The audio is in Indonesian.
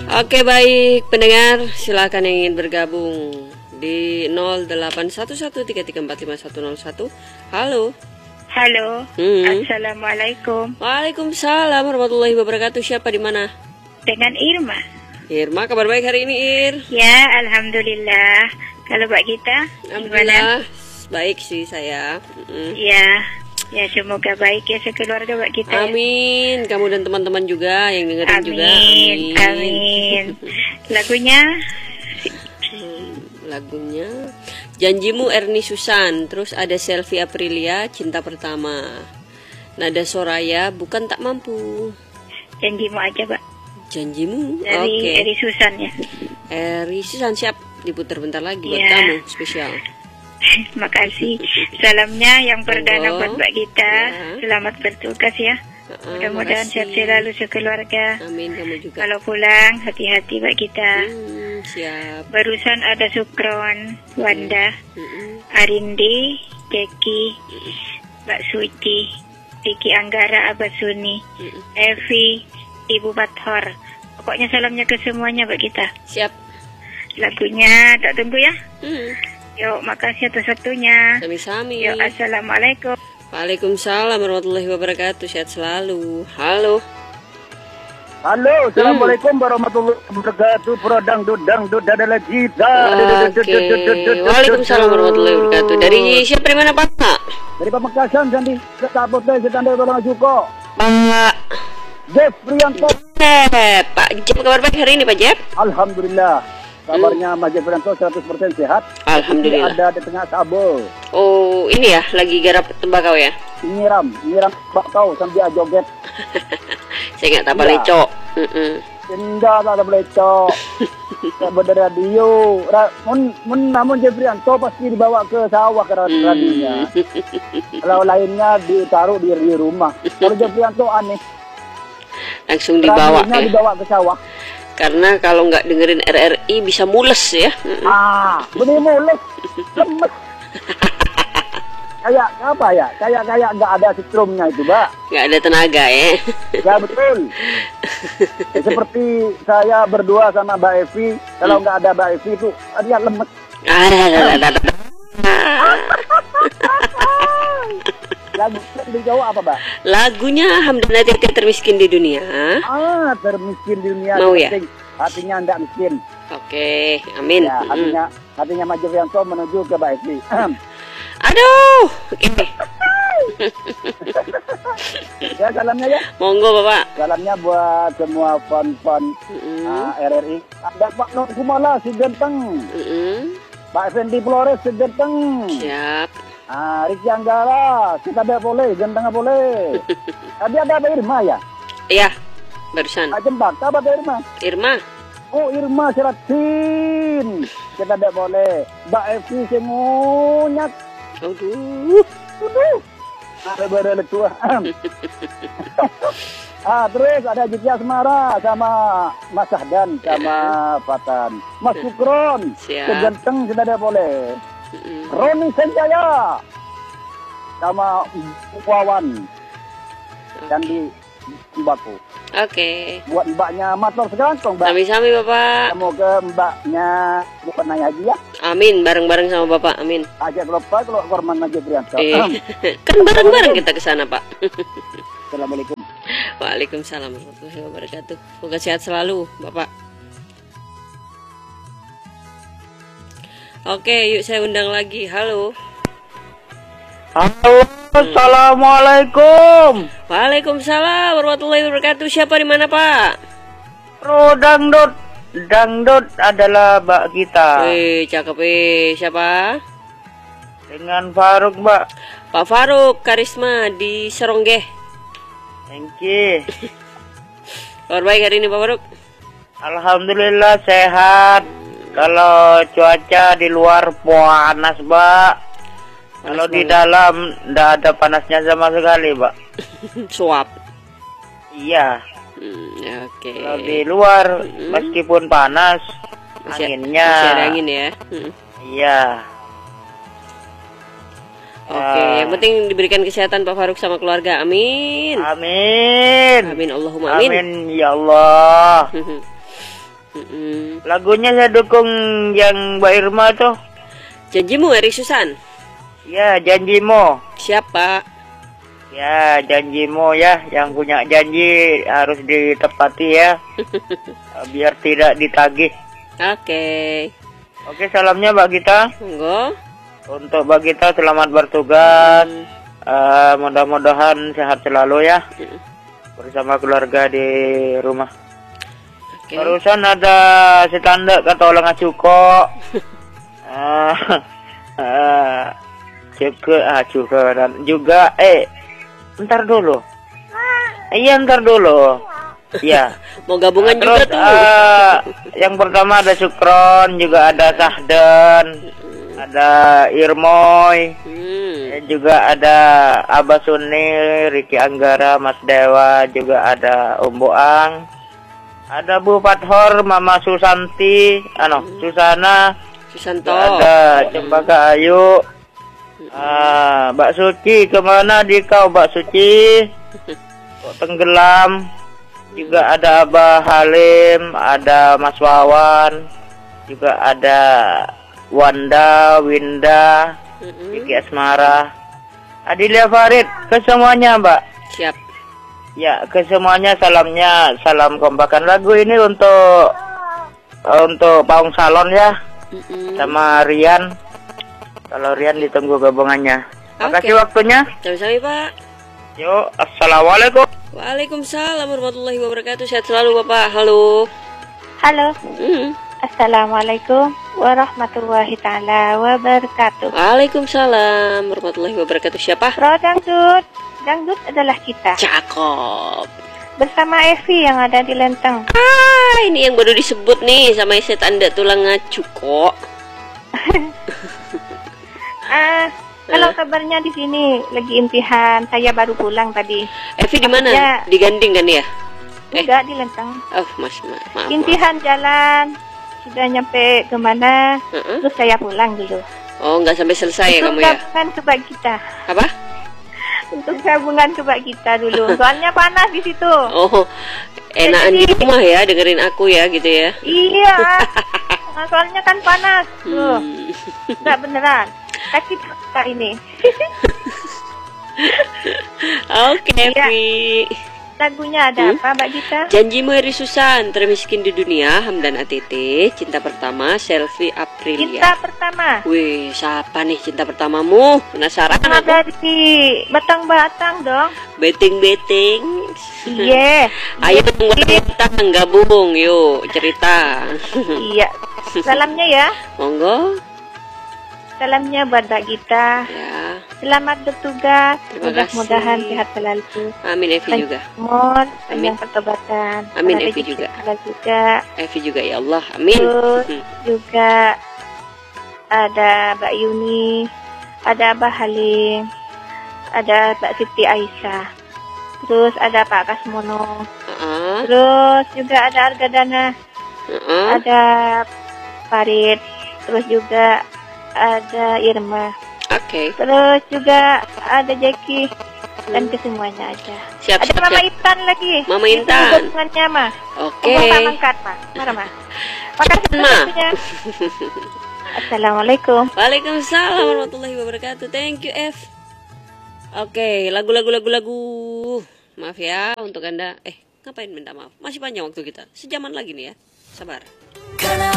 Oke, baik pendengar, silakan yang ingin bergabung di 081133455101. Halo. Halo. Assalamualaikum. Waalaikumsalam warahmatullahi wabarakatuh. Siapa di mana? Dengan Irma. Irma, kabar baik hari ini, Ir? Ya, alhamdulillah. Kalau Mbak kita, alhamdulillah baik sih saya. Ya semoga baik ya sekeluarga Mbak kita. Amin. Kamu dan teman-teman juga yang dengerin juga. Amin. Lagunya Janjimu Erni Susan. Terus ada Selvi Aprilia, Cinta Pertama. Nada Soraya, Bukan Tak Mampu. Janjimu aja, Mbak. Janjimu. Dari Eri Susan ya. Eri Susan, siap diputar bentar lagi buat kamu spesial. Makasih. Salamnya yang perdana buat Mbak kita. Selamat bertugas ya. Mudah-mudahan sehat selalu sekeluarga. Amin, kamu juga. Kalau pulang hati-hati Mbak kita. Siap. Barusan ada Sukron, Wanda, Arindi, Jeki, Mbak Suci, Vicky Anggara, Abah Suni, Evi, Ibu Bathor. Pokoknya salamnya ke semuanya Mbak kita. Siap. Lagunya tak tunggu ya. Yuk, makasih atas waktunya. Sami-sami. Yuk, assalamualaikum. Waalaikumsalam warahmatullahi wabarakatuh. Sehat selalu. Halo. Halo, assalamualaikum warahmatullahi wabarakatuh. Prodang dudang dudadala kita. Waalaikumsalam warahmatullahi wabarakatuh. Dari siapa, dari mana Pak? Dari Pamekasan, Sandi. Ketaput dari Setandai Barang Juko. Pak Jeff Prianto. Pak Jeff, kabar baik hari ini Pak Jeff? Alhamdulillah. Kabarnya Mas Jeff Prianto 100% sehat. Alhamdulillah. Ada di tengah Sabo. Oh, ini ya lagi garap tembakau ya? Nyiram bakau sambil joget. Saya nggak tahu lecok. Enggak ada lecok. Saya berradio. Namun Jeff Prianto pasti dibawa ke sawah ke radionya. Kalau lainnya ditaruh di rumah. Kalau Jeff Prianto aneh. Langsung dibawa ya? Dibawa ke sawah. Karena kalau nggak dengerin RRI bisa mules ya. Bener mules. Lemes. Kayak apa ya? Kayak nggak ada setrumnya itu, Mbak. Nggak ada tenaga ya. Ya betul. Seperti saya berdua sama Mbak Evi, kalau nggak ada Mbak Evi itu dia lemes. Lagu di Jawa apa, Mbak? Lagunya Hamdan Titik Termiskin di Dunia. Termiskin di dunia. Mau ya? Hatinya enggak miskin. Oke, amin. Ya, hatinya Mas Jevianto menuju ke Mbak Evi. Aduh, oke. Ya, salamnya ya. Monggo Bapak. Salamnya buat semua fans RRI. Ada Pak Nur Kumala si ganteng. Pak Effendi Flores si ganteng. Siap. Riki Anggara, kita ada boleh, ganteng boleh. Tadi ada Mbak Irma ya? Iya, barusan. Jembak, apa Mbak Irma? Irma. Oh, Irma Seratin. Kita ada boleh. Mbak Evi Sengunyak. Aduh. Ada tua. Terus ada Jiki Asmara sama Mas Sahdan sama Fatan. Mas Sukron. Seganteng kita ada boleh. Roni Sanjaya sama Wawan dan di Mbakku. Oke. Buat mbaknya Mator Segantong, Mbak. Sami-sami Bapak. Semoga mbaknya bukan nanya haji ya. Amin, bareng-bareng sama Bapak. Amin. Ajak lupa kalau korban Mas Prianto. Kan bareng-bareng kita ke sana, Pak. Assalamualaikum. Waalaikumsalam warahmatullahi wabarakatuh. Semoga sehat selalu, Bapak. Oke, yuk saya undang lagi. Halo. Halo, assalamualaikum. Waalaikumsalam warahmatullahi wabarakatuh. Siapa di mana Pak? Dangdut adalah Mbak kita. Cakep siapa? Dengan Faruk Mbak. Pak Faruk Karisma di Seronggeh. Thank you. Kabar baik hari ini Pak Faruk? Alhamdulillah sehat. Kalau cuaca di luar panas, Mbak. Kalau di dalam enggak ada panasnya sama sekali, Mbak. Suap. Iya. Oke. Kalau di luar meskipun panas, anginnya. Masih ada angin ya. Iya. Oke, yang penting diberikan kesehatan Pak Faruk sama keluarga. Amin. Amin. Amin Allahumma amin. Amin ya Allah. Lagunya saya dukung yang Mbak Irma tuh. Janjimu Eri Susan. Ya, Janjimu. Siapa? Ya, Janjimu ya, yang punya janji harus ditepati ya. Biar tidak ditagih. Oke. Oke, salamnya Mbak Gita. Monggo. Untuk Mbak Gita selamat bertugas. Mudah-mudahan sehat selalu ya. Bersama keluarga di rumah. Oke. Barusan ada setanda katolong acuko. Juga dan juga ntar dulu. Iya, ntar dulu. Ya. Mau gabungan juga Terus, tuh. yang pertama ada Sukron, juga ada Sahden, ada Irmoy, juga ada Abah Suni, Riki Anggara, Mas Dewa, juga ada Umboang, ada Bu Fathor, Mama Susanti, Susana, Susanto. ada Cempaka Ayu, Mbak Suci, kemana di kau Mbak Suci? Kok tenggelam? Juga ada Abah Halim, ada Mas Wawan, juga ada Wanda, Winda, Vicky Asmara, Adilia Farid, ke semuanya Mbak. Siap. Ya, ke semuanya salamnya, salam kompakan. Lagu ini untuk Paung Salon ya, sama Rian. Kalau Rian ditunggu gabungannya. Makasih waktunya. Sami-sami Pak. Yuk, assalamualaikum. Waalaikumsalam warahmatullahi wabarakatuh. Sehat selalu Bapak. Halo. Halo. Assalamualaikum warahmatullahi taala wabarakatuh. Waalaikumsalam warahmatullahi wabarakatuh. Siapa? Pro Dangdut. Dangdut adalah kita. Cakep. Bersama Evi yang ada di Lenteng. Ini yang baru disebut nih sama setanda tulang ngacu kok. Kalau kabarnya di sini lagi impihan, saya baru pulang tadi. Evi di mana? Ya. Diganding kan ya? Enggak di Lenteng. Oh, maaf. Impihan jalan, sudah nyampe kemana, terus saya pulang dulu. Oh, nggak sampai selesai ya Untuk kamu ya? gabungan coba kita. Apa? Untuk gabungan coba kita dulu. Soalnya panas di situ. Oh, enakan di rumah ya, dengerin aku ya gitu ya? Iya. Nah, soalnya kan panas. Tuh. Enggak beneran. Tapi tak ini. Oke, Evi. Lagunya ada apa, Mbak Gita? Janjimu Eri Susan, termiskin di dunia, Hamdan ATT, cinta pertama, Selfie Aprilia. Cinta pertama. Wih, siapa nih cinta pertamamu? Penasaran aku. Dari Batang-Batang dong. Beting-beting. Iya. Ayo kita gabung, yuk cerita. Iya. Salamnya ya. Monggo. Salamnya buat Mbak Gita. Ya. Selamat bertugas. Terima kasih. Mudah-mudahan sehat selalu. Amin, Evi juga. Mohon Amin. panjang pertobatan. Amin, Pada Evi rezeki juga. halal juga. Evi juga ya Allah. Amin. Terus juga ada Mbak Yuni, ada Abah Halim, ada Mbak Siti Aisyah. Terus ada Pak Kasmono. Terus juga ada Argadana. Ada Farid. Terus juga ada Irma. Oke. Terus juga ada Jackie dan kesemuanya aja. Siap, Ada siap, Mama siap. Intan lagi. Mama Itu Intan. gabungannya mah. Oke. Mangkat mah. Mara mah. Makasih Ma. waktunya. Assalamualaikum. Waalaikumsalam warahmatullahi wabarakatuh. Thank you, F. Oke, lagu. Maaf ya untuk Anda. Ngapain minta maaf? Masih panjang waktu kita. Sejaman lagi nih ya. Sabar.